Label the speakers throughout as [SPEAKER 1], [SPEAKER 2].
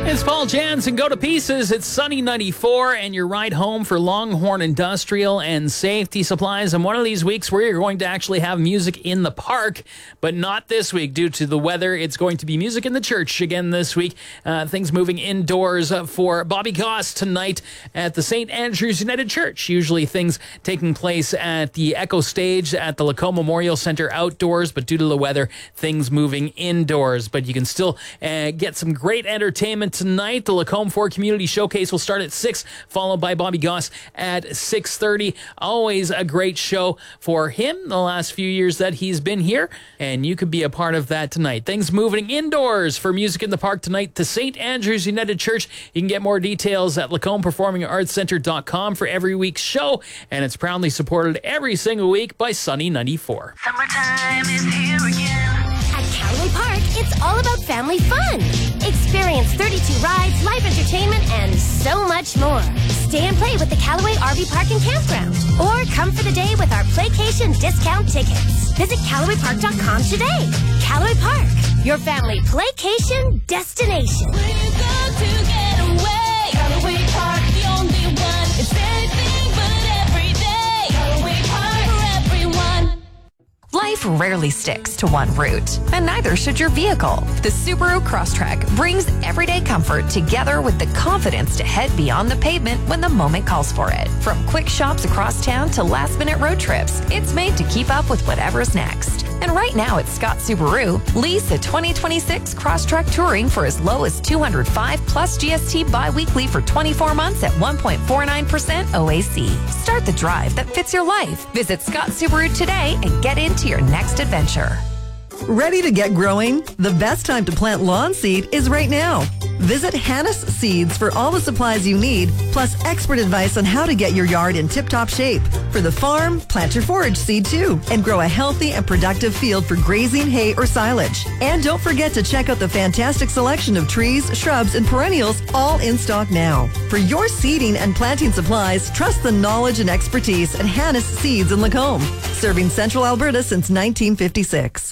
[SPEAKER 1] It's Paul Jansen. Go to Pieces. It's Sunny 94, and your ride home for Longhorn Industrial and Safety Supplies. And one of these weeks where you're going to actually have music in the park, but not this week due to the weather. It's going to be music in the church again this week. Things moving indoors for Bobby Goss tonight at the St. Andrew's United Church. Usually things taking place at the Echo Stage at the Lacombe Memorial Center outdoors, but due to the weather, things moving indoors. But you can still get some great entertainment tonight. The Lacombe 4 Community Showcase will start at 6, followed by Bobby Goss at 6:30. Always a great show for him the last few years that he's been here, and you could be a part of that tonight. Things moving indoors for music in the park tonight to St. Andrew's United Church. You can get more details at LacombrePerformingArtsCenter.com for every week's show, and it's proudly supported every single week by Sunny 94.
[SPEAKER 2] Summertime is here again.
[SPEAKER 3] At Callaway Park, it's all about family fun. Experience 32 rides, live entertainment, and so much more. Stay and play with the Callaway RV Park and Campground. Or come for the day with our Playcation discount tickets. Visit CallawayPark.com today. Callaway Park, your family Playcation destination.
[SPEAKER 2] We're going to get away. Callaway Park, the only one. It's anything but every day. Callaway Park for everyone.
[SPEAKER 4] Life rarely sticks to one route, and neither should your vehicle. The Subaru Crosstrek brings everyday comfort together with the confidence to head beyond the pavement when the moment calls for it. From quick shops across town to last-minute road trips, it's made to keep up with whatever's next. And right now at Scott Subaru, lease a 2026 Crosstrek Touring for as low as $205 plus GST bi-weekly for 24 months at 1.49% OAC. Start the drive that fits your life. Visit Scott Subaru today and get into your next adventure.
[SPEAKER 5] Ready to get growing? The best time to plant lawn seed is right now. Visit Hannes Seeds for all the supplies you need, plus expert advice on how to get your yard in tip-top shape. For the farm, plant your forage seed too, and grow a healthy and productive field for grazing, hay, or silage. And don't forget to check out the fantastic selection of trees, shrubs, and perennials all in stock now. For your seeding and planting supplies, trust the knowledge and expertise at Hannes Seeds in Lacombe, serving Central Alberta since 1956.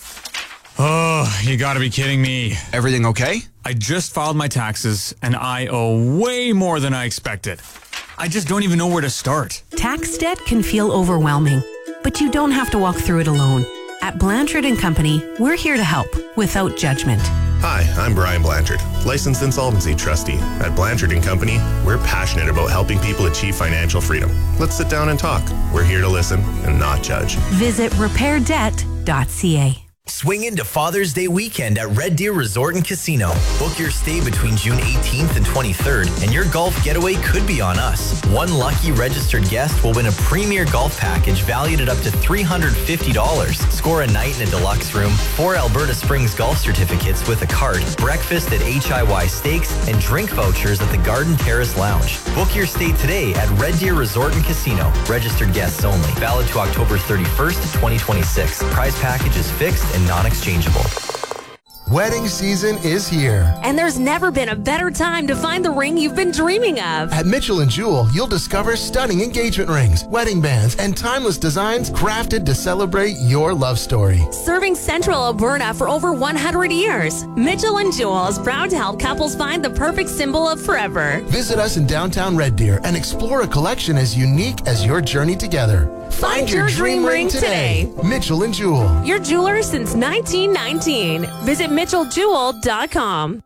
[SPEAKER 6] Oh, you gotta be kidding me.
[SPEAKER 7] Everything okay?
[SPEAKER 6] I just filed my taxes, and I owe way more than I expected. I just don't even know where to start.
[SPEAKER 8] Tax debt can feel overwhelming, but you don't have to walk through it alone. At Blanchard & Company, we're here to help without judgment.
[SPEAKER 9] Hi, I'm Brian Blanchard, licensed insolvency trustee. At Blanchard & Company, we're passionate about helping people achieve financial freedom. Let's sit down and talk. We're here to listen and not judge.
[SPEAKER 8] Visit repairdebt.ca.
[SPEAKER 10] Swing into Father's Day weekend at Red Deer Resort and Casino. Book your stay between June 18th and 23rd, and your golf getaway could be on us. One lucky registered guest will win a premier golf package valued at up to $350. Score a night in a deluxe room, 4 Alberta Springs golf certificates with a card, breakfast at HIY Steaks, and drink vouchers at the Garden Terrace Lounge. Book your stay today at Red Deer Resort and Casino. Registered guests only. Valid to October 31st, 2026. Prize package is fixed and non-exchangeable.
[SPEAKER 11] Wedding season is here.
[SPEAKER 12] And there's never been a better time to find the ring you've been dreaming of.
[SPEAKER 11] At Mitchell & Jewell, you'll discover stunning engagement rings, wedding bands, and timeless designs crafted to celebrate your love story.
[SPEAKER 12] Serving Central Alberta for over 100 years, Mitchell & Jewell is proud to help couples find the perfect symbol of forever.
[SPEAKER 11] Visit us in downtown Red Deer and explore a collection as unique as your journey together.
[SPEAKER 12] Find your dream ring today.
[SPEAKER 11] Mitchell & Jewell.
[SPEAKER 12] Your jeweler since 1919. Visit MitchellJewell.com.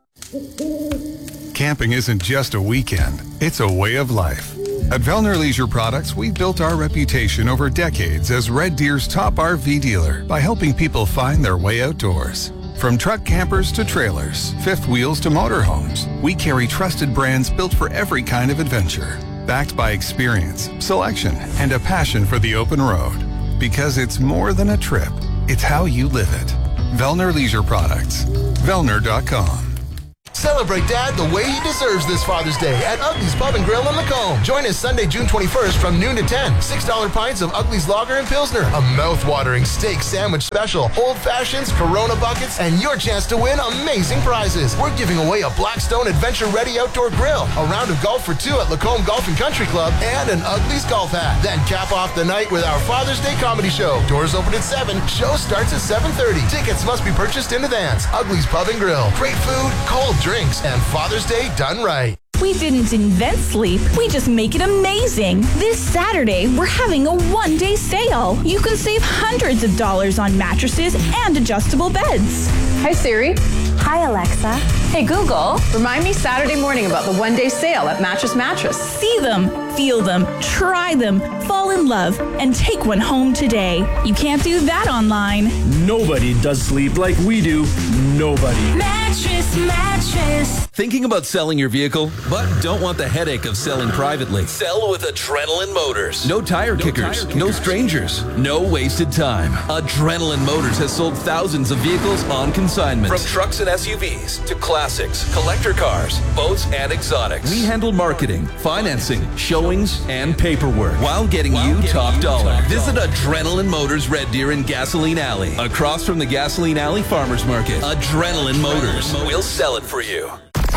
[SPEAKER 13] Camping isn't just a weekend, it's a way of life. At Vellner Leisure Products, we've built our reputation over decades as Red Deer's top RV dealer by helping people find their way outdoors. From truck campers to trailers, fifth wheels to motorhomes, we carry trusted brands built for every kind of adventure. Backed by experience, selection, and a passion for the open road. Because it's more than a trip, it's how you live it. Vellner Leisure Products. Vellner.com.
[SPEAKER 11] Celebrate Dad the way he deserves this Father's Day at Ugly's Pub and Grill in Lacombe. Join us Sunday, June 21st from noon to 10. $6 pints of Ugly's Lager and Pilsner, a mouth-watering steak sandwich special, old fashions, Corona buckets, and your chance to win amazing prizes. We're giving away a Blackstone Adventure-ready outdoor grill, a round of golf for 2 at Lacombe Golf and Country Club, and an Ugly's golf hat. Then cap off the night with our Father's Day comedy show. Doors open at 7. Show starts at 7:30. Tickets must be purchased in advance. Ugly's Pub and Grill. Great food, cold drinks, drinks, and Father's Day done right.
[SPEAKER 7] We didn't invent sleep, we just make it amazing. This Saturday, we're having a one-day sale. You can save hundreds of dollars on mattresses and adjustable beds.
[SPEAKER 14] Hi, Siri.
[SPEAKER 3] Hi, Alexa.
[SPEAKER 14] Hey, Google. Remind me Saturday morning about the one-day sale at Mattress.
[SPEAKER 7] See them, feel them, try them, fall in love, and take one home today. You can't do that online.
[SPEAKER 15] Nobody does sleep like we do. Nobody.
[SPEAKER 2] Mattress.
[SPEAKER 16] Thinking about selling your vehicle, but don't want the headache of selling privately? Sell with Adrenaline Motors. No tire kickers, no strangers, no wasted time. Adrenaline Motors has sold thousands of vehicles on consignment. From trucks and SUVs to classics, collector cars, boats, and exotics. We handle marketing, financing, showings, and paperwork while getting you top dollar. Visit Adrenaline Motors Red Deer in Gasoline Alley, across from the Gasoline Alley Farmers Market. Adrenaline Motors. We'll sell it for you.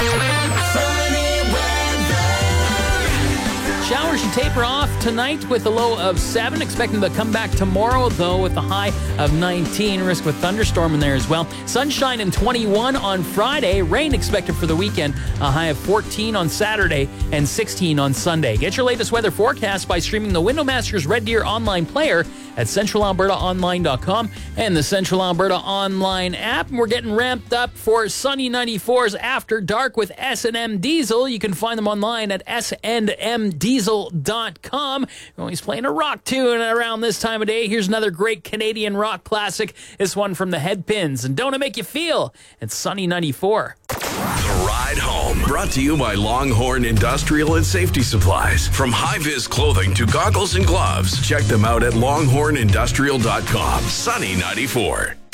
[SPEAKER 1] Showers should taper off tonight with a low of 7. Expecting to come back tomorrow, though, with a high of 19. Risk with thunderstorm in there as well. Sunshine and 21 on Friday. Rain expected for the weekend. A high of 14 on Saturday and 16 on Sunday. Get your latest weather forecast by streaming the Windowmasters Red Deer online player at centralalbertaonline.com and the Central Alberta Online app. And we're getting ramped up for Sunny 94's After Dark with S&M Diesel. You can find them online at snmdiesel.com. We're always playing a rock tune around this time of day. Here's another great Canadian rock classic. This one from the Headpins. And Don't It Make You Feel? It's Sunny 94.
[SPEAKER 17] The Ride Home, brought to you by Longhorn Industrial and Safety Supplies. From high-vis clothing to goggles and gloves, check them out at longhornindustrial.com. Sunny 94.